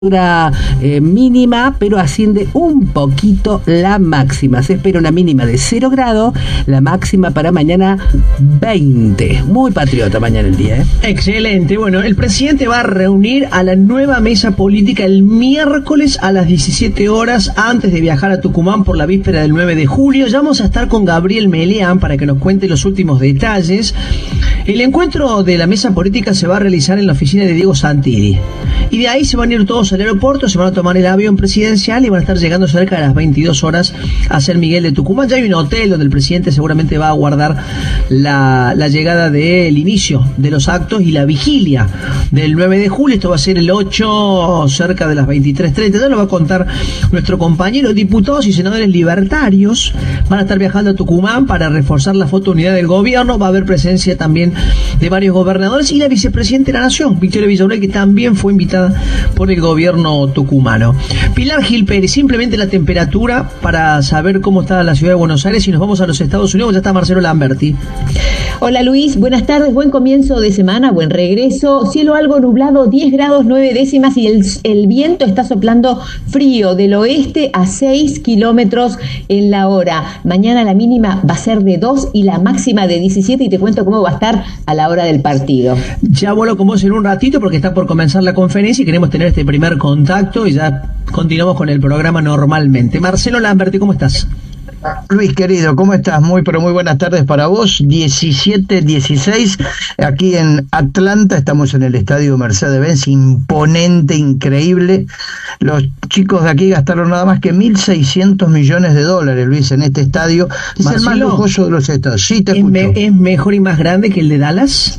mínima, pero asciende un poquito la máxima. Se espera una mínima de 0 grados, la máxima para mañana 20. Muy patriota mañana el día, ¿eh? Excelente. Bueno, el presidente va a reunir a la nueva mesa política el miércoles a las 17 horas antes de viajar a Tucumán por la víspera del 9 de julio. Ya vamos a estar con Gabriel Meleán para que nos cuente los últimos detalles. El encuentro de la mesa política se va a realizar en la oficina de Diego Santilli. Y de ahí se van a ir todos al aeropuerto, se van a tomar el avión presidencial y van a estar llegando cerca de las 22 horas a San Miguel de Tucumán. Ya hay un hotel donde el presidente seguramente va a aguardar la llegada del inicio de los actos y la vigilia del 9 de julio. Esto va a ser el 8, cerca de las 23:30. Ya lo va a contar nuestro compañero. Diputados y senadores libertarios van a estar viajando a Tucumán para reforzar la foto unidad del gobierno. Va a haber presencia también de varios gobernadores y la vicepresidenta de la Nación, Victoria Villarruel, que también fue invitada por el gobierno tucumano. Pilar Gil Pérez, simplemente la temperatura para saber cómo está la ciudad de Buenos Aires y nos vamos a los Estados Unidos. Ya está Marcelo Lamberti. Hola Luis, buenas tardes, buen comienzo de semana, buen regreso. Cielo algo nublado, 10 grados 9 décimas y el viento está soplando frío del oeste a 6 kilómetros en la hora. Mañana la mínima va a ser de 2 y la máxima de 17 y te cuento cómo va a estar a la hora del partido. Ya vuelo con vos en un ratito porque está por comenzar la conferencia y queremos tener este primer contacto y ya continuamos con el programa normalmente. Marcelo Lamberti, ¿cómo estás? Luis, querido, ¿cómo estás? Muy, pero muy buenas tardes para vos. 17:16, aquí en Atlanta, estamos en el estadio Mercedes-Benz, imponente, increíble. Los chicos de aquí gastaron nada más que $1.600 millones, Luis, en este estadio. Es Marcelo, el más lujoso de los estados. Sí, te escucho. ¿Es mejor y más grande que el de Dallas?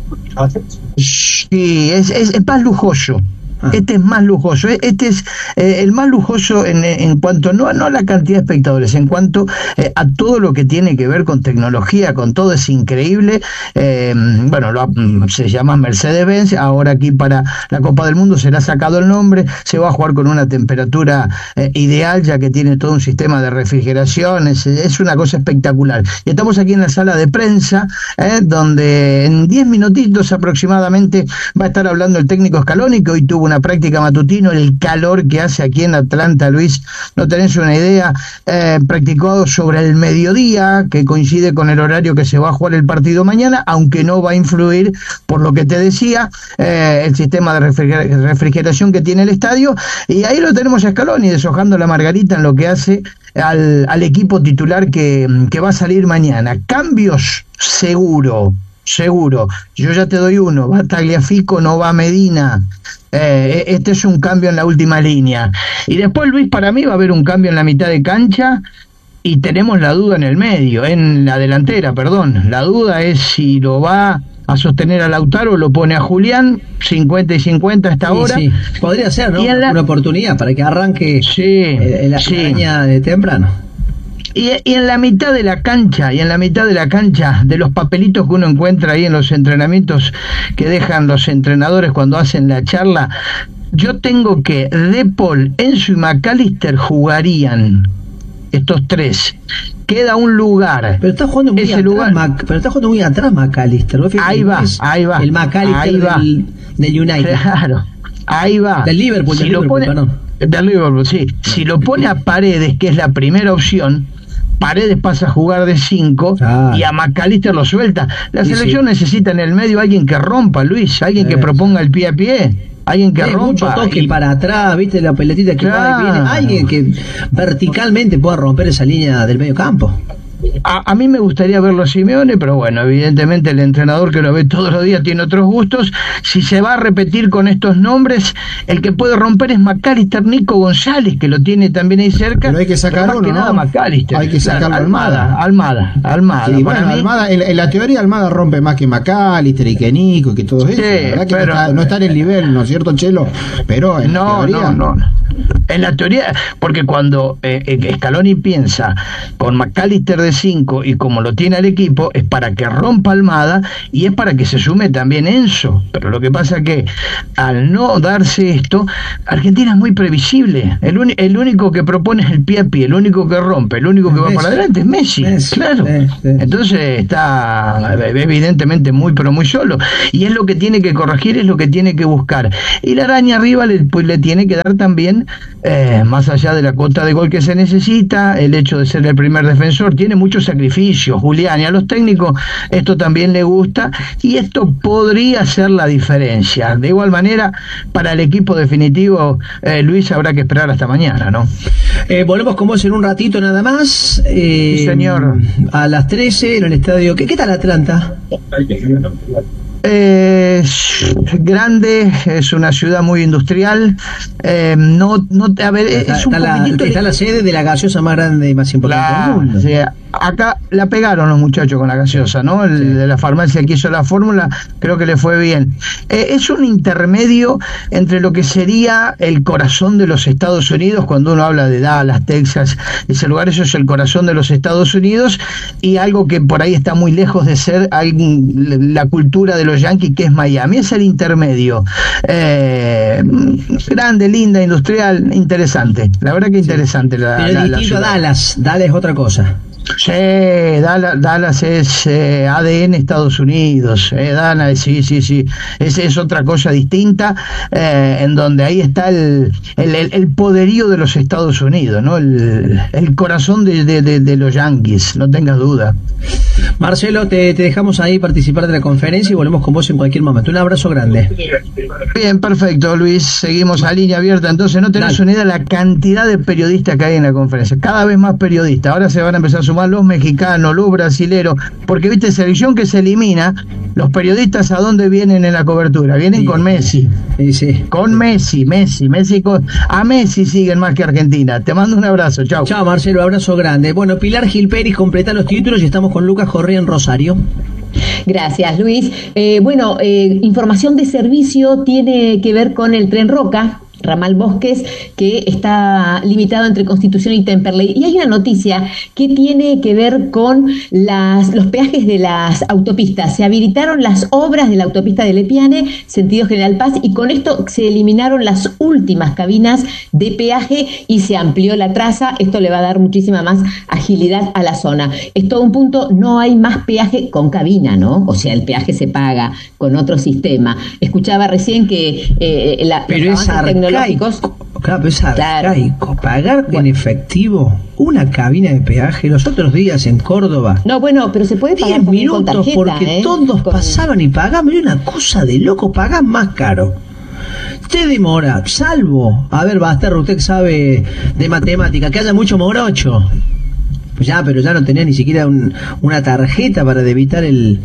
Sí, es más lujoso. Este es más lujoso, este es el más lujoso en cuanto no a la cantidad de espectadores, en cuanto a todo lo que tiene que ver con tecnología, con todo, es increíble. Se llama Mercedes-Benz, ahora aquí para la Copa del Mundo se le ha sacado el nombre, se va a jugar con una temperatura ideal, ya que tiene todo un sistema de refrigeración, es una cosa espectacular. Y estamos aquí en la sala de prensa, donde en 10 minutitos aproximadamente va a estar hablando el técnico Scaloni, que hoy tuvo una práctica matutino. El calor que hace aquí en Atlanta, Luis, no tenés una idea. Practicó sobre el mediodía, que coincide con el horario que se va a jugar el partido mañana, aunque no va a influir, por lo que te decía, el sistema de refrigeración que tiene el estadio. Y ahí lo tenemos a Scaloni deshojando la margarita en lo que hace al equipo titular que va a salir mañana. Cambios, seguro. Yo ya te doy uno: va Tagliafico, no va Medina. Este es un cambio en la última línea. Y después, Luis, para mí va a haber un cambio en la mitad de cancha y tenemos la duda en el medio, en la delantera, perdón. La duda es si lo va a sostener a Lautaro o lo pone a Julián, 50 y 50 hasta ahora. Sí. Podría ser, ¿no? Una oportunidad para que arranque la campaña de temprano. Y en la mitad de la cancha, de los papelitos que uno encuentra ahí en los entrenamientos que dejan los entrenadores cuando hacen la charla, yo tengo que De Paul, Enzo y McAllister jugarían, estos tres. Queda un lugar. Pero está jugando muy atrás, McAllister. Ahí va. El McAllister del United. Claro, ahí va. Del Liverpool, Del Liverpool, sí. Si lo pone a Paredes, que es la primera opción, Paredes pasa a jugar de 5 y a McAllister lo suelta. La selección necesita en el medio alguien que rompa, Luis, alguien que proponga el pie a pie, alguien que rompa. Mucho toque para atrás, viste la pelotita que va y viene, alguien que verticalmente pueda romper esa línea del medio campo. A mí me gustaría verlo a Simeone, pero bueno, evidentemente el entrenador que lo ve todos los días tiene otros gustos. Si se va a repetir con estos nombres, el que puede romper es McAllister, Nico González, que lo tiene también ahí cerca. Pero hay que sacarlo, más que nada McAllister. Hay que sacarlo Almada. Sí, bueno, Almada, en la teoría Almada rompe más que McAllister y que Nico y que todo eso. La verdad que no está en el nivel, ¿no es cierto, Chelo? Pero en teoría... En la teoría, porque cuando Scaloni piensa con McAllister de 5 y como lo tiene el equipo, es para que rompa Almada y es para que se sume también Enzo. Pero lo que pasa es que al no darse esto, Argentina es muy previsible. El único que propone es el pie a pie, el único que rompe, el único que va para adelante es Messi. Claro. Entonces está evidentemente muy pero muy solo. Y es lo que tiene que corregir, es lo que tiene que buscar. Y la araña arriba le tiene que dar también, más allá de la cuota de gol que se necesita, el hecho de ser el primer defensor, tiene mucho sacrificio, Julián, y a los técnicos esto también le gusta, y esto podría ser la diferencia. De igual manera, para el equipo definitivo, Luis, habrá que esperar hasta mañana, ¿no? Volvemos con vos en un ratito nada más. Sí, señor. A las 13 en el estadio. ¿Qué tal Atlanta? Grande, es una ciudad muy industrial. Es un poquitito. Está la sede de la gaseosa más grande y más importante del mundo. Sí, acá la pegaron los muchachos con la gaseosa, ¿no? De la farmacia que hizo la fórmula, creo que le fue bien. Es un intermedio entre lo que sería el corazón de los Estados Unidos, cuando uno habla de Dallas, Texas, ese lugar, eso es el corazón de los Estados Unidos, y algo que por ahí está muy lejos de ser la cultura de los Yankees, que es Miami. Es el intermedio. Grande, linda, industrial, interesante. La verdad que interesante. Pero distinto a Dallas. Dallas es otra cosa. Sí, Dallas es ADN Estados Unidos. Dallas, sí. Es otra cosa distinta, en donde ahí está el poderío de los Estados Unidos, ¿no? El corazón de los Yankees, no tengas duda. Marcelo, te dejamos ahí participar de la conferencia y volvemos con vos en cualquier momento. Un abrazo grande. Bien, perfecto, Luis. Seguimos a línea abierta. Entonces, no tenés una idea de la cantidad de periodistas que hay en la conferencia. Cada vez más periodistas. Ahora se van a empezar a sumar los mexicanos, los brasileros, porque viste, selección que se elimina, los periodistas ¿a dónde vienen en la cobertura? Vienen con Messi. Sí. Con Messi, a Messi siguen más que Argentina. Te mando un abrazo, chau. Chao, Marcelo, abrazo grande. Bueno, Pilar Gil Pérez completa los títulos y estamos con Lucas Correa en Rosario. Gracias, Luis. Información de servicio tiene que ver con el Tren Roca, ramal Bosques, que está limitado entre Constitución y Temperley. Y hay una noticia que tiene que ver con los peajes de las autopistas. Se habilitaron las obras de la autopista de Lepiane, sentido General Paz, y con esto se eliminaron las últimas cabinas de peaje y se amplió la traza. Esto le va a dar muchísima más agilidad a la zona. Es todo un punto, no hay más peaje con cabina, ¿no? O sea, el peaje se paga con otro sistema. Escuchaba recién que pero es tecnológicos. Claro, pero es arcaico. Pagar en efectivo una cabina de peaje los otros días en Córdoba. No, bueno, pero se puede pagar 10 minutos con tarjeta, porque todos pasaban y pagaban. Era una cosa de loco, pagás más caro. Te demora, salvo, a ver, Bastardo, usted sabe de matemática, que haya mucho morocho. Pues ya, pero ya no tenía ni siquiera una tarjeta para debitar el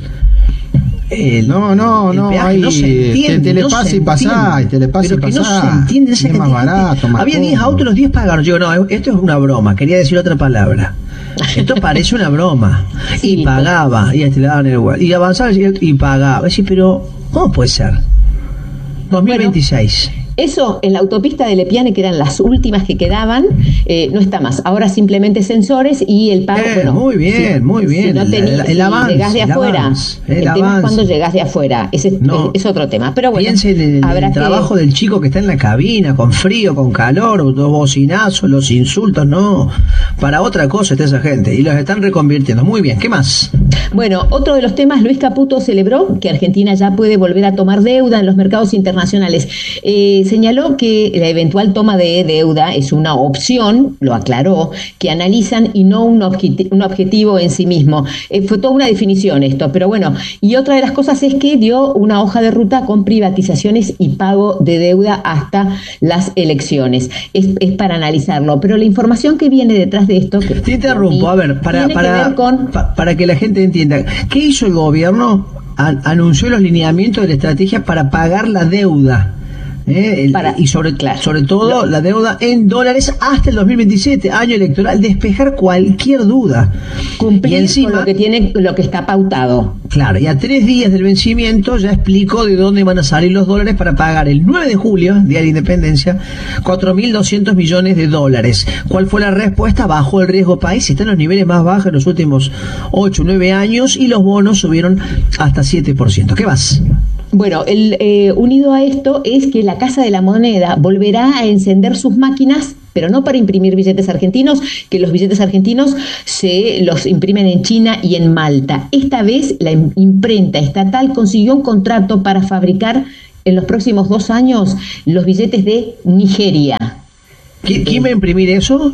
no, peaje. No se entiende, te le pasa y pasá, pero que no se entiende, es más barato, más había 10 autos, los 10 pagaron. Yo digo, no, esto es una broma, quería decir otra palabra. Esto parece una broma. Sí, y pagaba, y le daban el lugar, y avanzaba y pagaba. Sí, pero ¿cómo puede ser? 2026. Bueno, eso en la autopista de Lepiane, que eran las últimas que quedaban, no está más. Ahora simplemente sensores y el pago. Muy bien. Si no el avance, llegás de afuera. El tema es cuando llegás de afuera. Es otro tema. Pero bueno, piensen en el trabajo del chico que está en la cabina, con frío, con calor, los bocinazos, los insultos, no. Para otra cosa está esa gente. Y los están reconvirtiendo. Muy bien, ¿qué más? Bueno, otro de los temas, Luis Caputo celebró que Argentina ya puede volver a tomar deuda en los mercados internacionales. Señaló que la eventual toma de deuda es una opción, lo aclaró, que analizan y no un objetivo en sí mismo. Fue toda una definición esto, pero bueno, y otra de las cosas es que dio una hoja de ruta con privatizaciones y pago de deuda hasta las elecciones. Es para analizarlo, pero la información que viene detrás de esto... Te interrumpo, a ver, para que la gente entienda, ¿qué hizo el gobierno? Anunció los lineamientos de la estrategia para pagar la deuda. Y sobre todo la deuda en dólares hasta el 2027, año electoral, despejar cualquier duda. Cumplir y encima, con lo que está pautado. Claro, y a 3 días del vencimiento ya explicó de dónde van a salir los dólares para pagar el 9 de julio, Día de la Independencia, 4.200 millones de dólares. ¿Cuál fue la respuesta? Bajó el riesgo país, está en los niveles más bajos en los últimos 8 o 9 años y los bonos subieron hasta 7%. ¿Qué más? Bueno, unido a esto es que la Casa de la Moneda volverá a encender sus máquinas, pero no para imprimir billetes argentinos, que los billetes argentinos se los imprimen en China y en Malta. Esta vez la imprenta estatal consiguió un contrato para fabricar en los próximos 2 años los billetes de Nigeria. ¿Quién va a imprimir eso?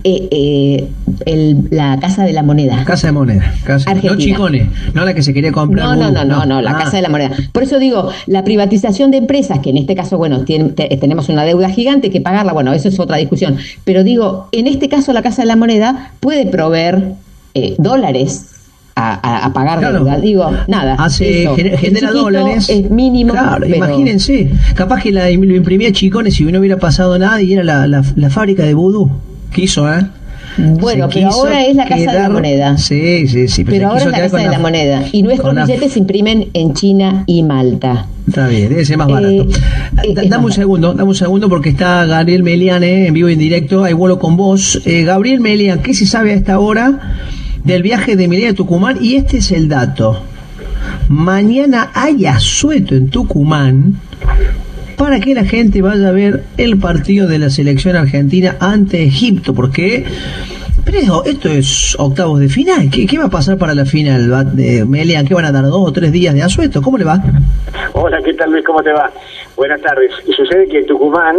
La Casa de la Moneda. Casa de Moneda. No Chicone, no la que se quería comprar. No, la Casa de la Moneda. Por eso digo, la privatización de empresas, que en este caso, bueno, tenemos una deuda gigante que pagarla, bueno, eso es otra discusión. Pero digo, en este caso la Casa de la Moneda puede proveer dólares a pagar deuda. Digo, nada. Genera dólares. Es mínimo. Claro, pero imagínense. Capaz que lo imprimía Chicone si no hubiera pasado nada y era la fábrica de vudú. Quiso, Bueno, pero ahora es la Casa de la Moneda. Sí. Pero ahora es la Casa de la Moneda. Y nuestros billetes se imprimen en China y Malta. Está bien, debe ser más barato. Dame un segundo porque está Gabriel Melián en vivo y en directo. Hay vuelo con vos. Gabriel Melián, ¿qué se sabe a esta hora del viaje de Milei a Tucumán? Y este es el dato. Mañana hay asueto en Tucumán para que la gente vaya a ver el partido de la selección argentina ante Egipto, porque pero esto es octavos de final. ¿Qué va a pasar para la final, Melián? ¿Qué van a dar 2 o 3 días de asueto? ¿Cómo le va? Hola, ¿qué tal, Luis? ¿Cómo te va? Buenas tardes. Sucede que en Tucumán,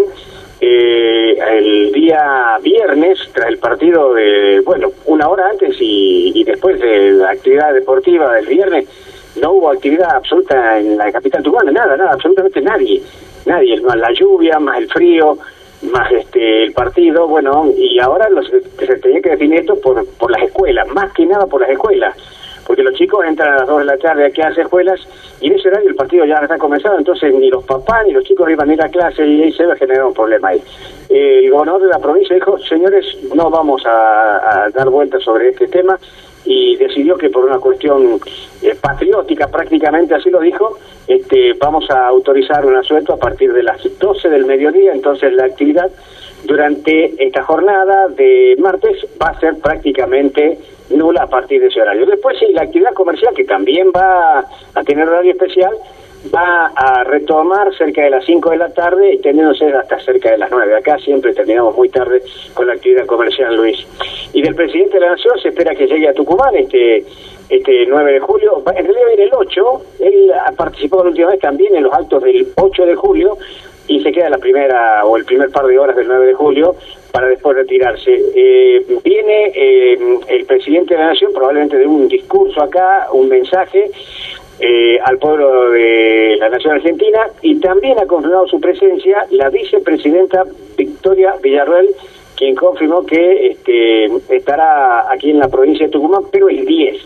el día viernes, tras el partido de, 1 hora antes y después de la actividad deportiva del viernes, no hubo actividad absoluta en la capital tucumana, nada, absolutamente nadie, más la lluvia, más el frío, más el partido, y ahora se tenía que definir esto por las escuelas, más que nada por las escuelas, porque los chicos entran a las 2 de la tarde aquí a las escuelas y en ese horario el partido ya está comenzado, entonces ni los papás ni los chicos iban a ir a clase y ahí se va a generar un problema ahí. El gobernador de la provincia dijo, señores, no vamos a dar vueltas sobre este tema, y decidió que por una cuestión patriótica, prácticamente así lo dijo, vamos a autorizar un asueto a partir de las 12 del mediodía. Entonces la actividad durante esta jornada de martes va a ser prácticamente nula a partir de ese horario. Después sí, la actividad comercial, que también va a tener horario especial, va a retomar cerca de las 5 de la tarde, extendiéndose hasta cerca de las 9. Acá siempre terminamos muy tarde con la actividad comercial, Luis. Y del presidente de la Nación se espera que llegue a Tucumán este 9 de julio. En realidad viene el 8, él ha participado la última vez también en los actos del 8 de julio y se queda la primera o el primer par de horas del 9 de julio para después retirarse. Viene el presidente de la Nación probablemente de un discurso acá, un mensaje al pueblo de la Nación Argentina, y también ha confirmado su presencia la vicepresidenta Victoria Villarruel, quien confirmó que estará aquí en la provincia de Tucumán, pero el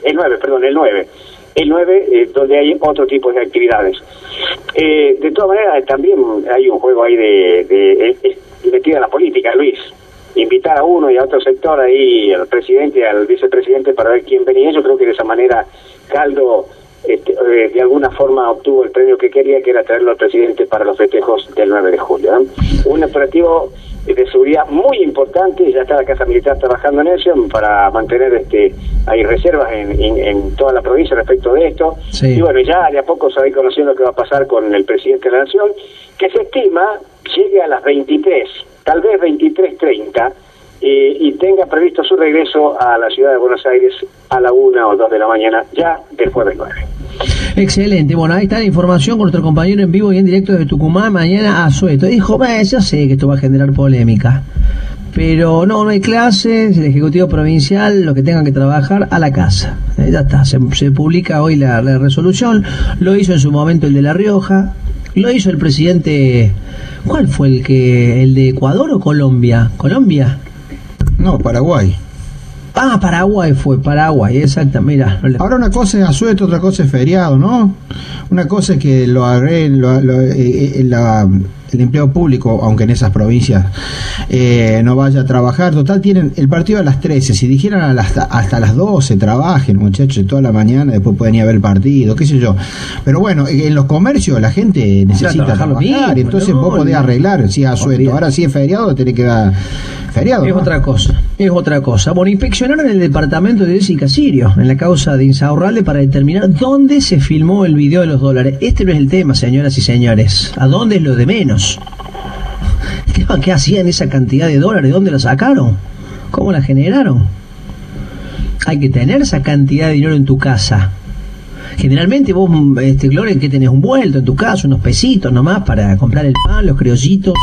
9, donde hay otro tipo de actividades. De todas maneras, también hay un juego ahí de metida en la política, Luis. Invitar a uno y a otro sector ahí, al presidente y al vicepresidente, para ver quién venía. Yo creo que de esa manera Caldo de alguna forma obtuvo el premio que quería, que era traerlo al presidente para los festejos del 9 de julio. Un operativo de seguridad muy importante, ya está la Casa Militar trabajando en eso para mantener hay reservas en toda la provincia respecto de esto. Sí. Y ya de a poco se va a ir conociendo qué va a pasar con el presidente de la Nación, que se estima llegue a las 23, tal vez 23:30, y tenga previsto su regreso a la ciudad de Buenos Aires a la 1 o 2 de la mañana, ya del jueves 9. Excelente, ahí está la información con nuestro compañero en vivo y en directo de Tucumán. Mañana asueto. Dijo, ya sé que esto va a generar polémica, pero no hay clases, el Ejecutivo Provincial, lo que tengan que trabajar a la casa. Ya está, se publica hoy la resolución, lo hizo en su momento el de La Rioja, lo hizo el presidente, ¿cuál fue el de Ecuador o Colombia? ¿Colombia? No, Paraguay. Paraguay, exactamente. Mira. Ahora una cosa es asueto, otra cosa es feriado, ¿no? Una cosa es que el empleo público, aunque en esas provincias no vaya a trabajar. Total, tienen el partido a las 13. Si dijeran hasta las 12 trabajen, muchachos, toda la mañana, después pueden ir a ver el partido, qué sé yo. Pero bueno, en los comercios la gente necesita trabajar, mismo, entonces vos podés arreglar si es asueto. Ahora si es feriado, tenés que dar feriado. Es otra cosa. Bueno, inspeccionaron el departamento de Jessica Sirio en la causa de Insaurralde para determinar dónde se filmó el video de los dólares. Este no es el tema, señoras y señores. ¿A dónde es lo de menos? ¿Qué hacían esa cantidad de dólares? ¿De dónde la sacaron? ¿Cómo la generaron? Hay que tener esa cantidad de dinero en tu casa. Generalmente vos, Gloria, que tenés un vuelto en tu casa, unos pesitos nomás para comprar el pan, los criollitos.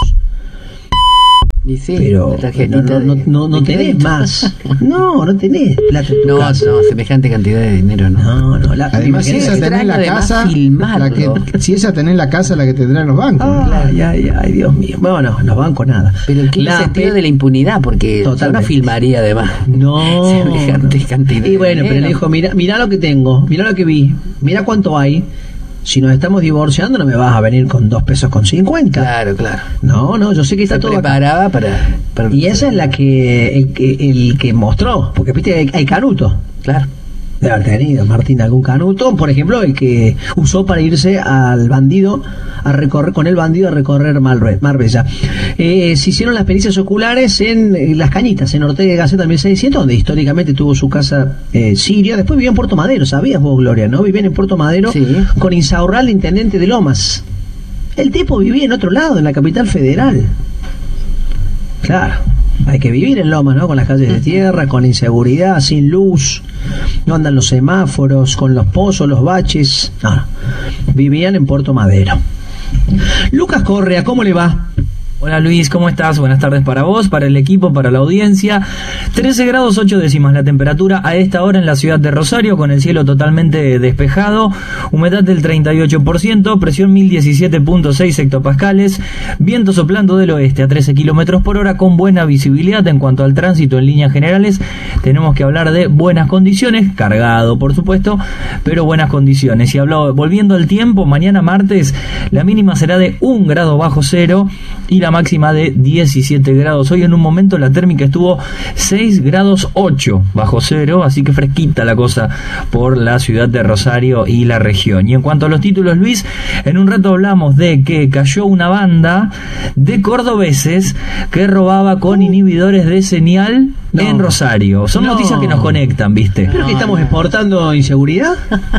Y sí, pero no tenés más. No tenés plata en tu casa. No, semejante cantidad de dinero, no. Además, si esa tenés en la casa, si esa tenés en la casa, la que tendrán los bancos. Ay, Dios mío. Bueno, los bancos nada. Pero ¿qué es el sentido de la impunidad? Porque yo no filmaría además. No. Semejante cantidad. Y bueno, pero le dijo, mira lo que tengo, mira lo que vi, mira cuánto hay. Si nos estamos divorciando no me vas a venir con 2 pesos con 50. Claro. No, yo sé que está todo preparada para y esa es la que el que mostró, porque viste hay canuto. Claro. Debe haber tenido Martín algún canuto, por ejemplo, el que usó para irse al bandido a recorrer Marbella. Se hicieron las pericias oculares en Las Cañitas, en Ortega y Gasset 1600, donde históricamente tuvo su casa Sirio. Después vivió en Puerto Madero, sabías vos, Gloria, ¿no? Vivían en Puerto Madero, sí, con Insaurralde, intendente de Lomas. El tipo vivía en otro lado, en la capital federal. Claro. Hay que vivir en Lomas, ¿no? Con las calles de tierra, con la inseguridad, sin luz, no andan los semáforos, con los pozos, los baches. No. Vivían en Puerto Madero. Lucas Correa, ¿cómo le va? Hola Luis, ¿cómo estás? Buenas tardes para vos, para el equipo, para la audiencia. 13 grados 8 décimas la temperatura a esta hora en la ciudad de Rosario, con el cielo totalmente despejado, humedad del 38%, presión 1017.6 hectopascales, viento soplando del oeste a 13 kilómetros por hora con buena visibilidad. En cuanto al tránsito en líneas generales, tenemos que hablar de buenas condiciones, cargado por supuesto, pero buenas condiciones. Y volviendo al tiempo, mañana martes la mínima será de 1 grado bajo cero y la máxima de 17 grados. Hoy en un momento la térmica estuvo 6 grados 8 bajo cero, así que fresquita la cosa por la ciudad de Rosario y la región. Y en cuanto a los títulos, Luis, en un rato hablamos de que cayó una banda de cordobeses que robaba con inhibidores de señal en Rosario. Son noticias que nos conectan, ¿viste? ¿Pero que estamos exportando inseguridad?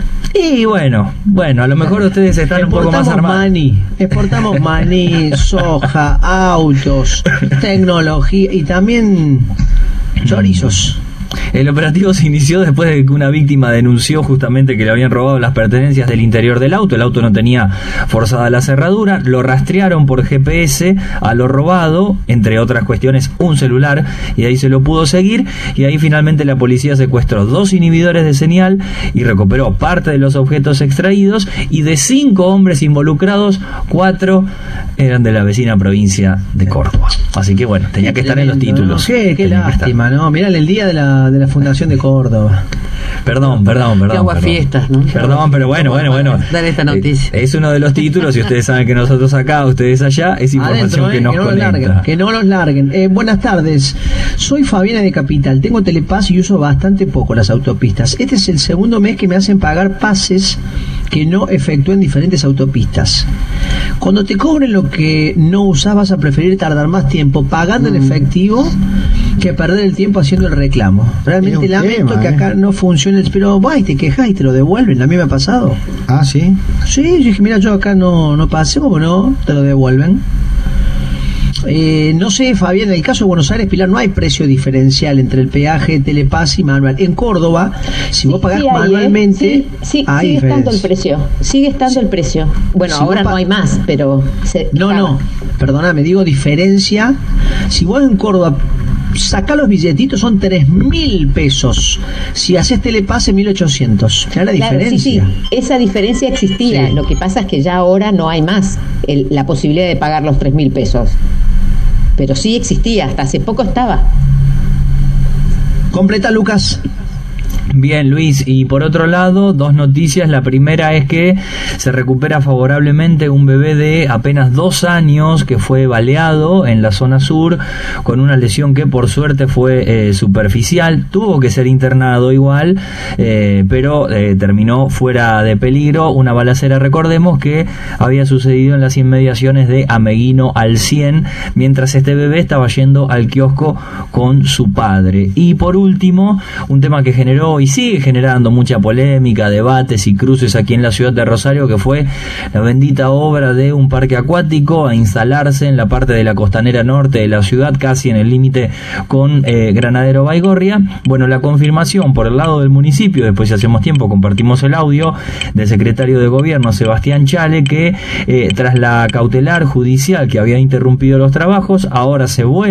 Y bueno, a lo mejor ustedes están un poco más armados. Exportamos maní, soja, autos, tecnología y también chorizos. El operativo se inició después de que una víctima denunció justamente que le habían robado las pertenencias del interior del auto. El auto no tenía forzada la cerradura, lo rastrearon por GPS a lo robado, entre otras cuestiones un celular, y ahí se lo pudo seguir, y ahí finalmente la policía secuestró 2 inhibidores de señal y recuperó parte de los objetos extraídos, y de 5 hombres involucrados, 4 eran de la vecina provincia de Córdoba. Así que bueno, tenía que estar en los títulos. Qué lástima, ¿no? Mirá, el día de la Fundación de Córdoba. Perdón. Qué aguafiestas, ¿no? Perdón, pero bueno. Dale esta noticia. Es uno de los títulos, y ustedes saben que nosotros acá, ustedes allá, es información que nos conecta. Que no los larguen. Buenas tardes. Soy Fabiana de Capital. Tengo Telepass y uso bastante poco las autopistas. Este es el segundo mes que me hacen pagar pases que no efectúen diferentes autopistas. Cuando te cobren lo que no usás, vas a preferir tardar más tiempo pagando en efectivo que perder el tiempo haciendo el reclamo. Realmente lamento que acá no funcione, pero vas y te quejas y te lo devuelven. A mí me ha pasado. Ah, ¿sí? Sí, yo dije, mira, yo acá no pasé, como no, te lo devuelven. No sé, Fabián, en el caso de Buenos Aires, Pilar, no hay precio diferencial entre el peaje, Telepass y manual. En Córdoba, si vos pagás manualmente, sigue estando el precio. Sigue estando el precio. Bueno, si ahora no hay más, pero... No, perdóname, digo diferencia. Si vos en Córdoba sacá los billetitos, son 3.000 pesos. Si haces Telepase, 1.800. Claro, la diferencia. Sí. Esa diferencia existía. Sí. Lo que pasa es que ya ahora no hay más la posibilidad de pagar los 3.000 pesos. Pero sí existía, hasta hace poco estaba. Completa, Lucas. Bien, Luis, y por otro lado, dos noticias. La primera es que se recupera favorablemente un bebé de apenas 2 años que fue baleado en la zona sur con una lesión que por suerte fue superficial. Tuvo que ser internado igual, pero terminó fuera de peligro. Una balacera, recordemos, que había sucedido en las inmediaciones de Ameguino al 100, mientras este bebé estaba yendo al kiosco con su padre. Y por último, un tema que generó y sigue generando mucha polémica, debates y cruces aquí en la ciudad de Rosario, que fue la bendita obra de un parque acuático a instalarse en la parte de la costanera norte de la ciudad, casi en el límite con Granadero Baigorria. Bueno, la confirmación por el lado del municipio, después de hacemos tiempo compartimos el audio del secretario de gobierno Sebastián Chale, que tras la cautelar judicial que había interrumpido los trabajos, ahora se vuelve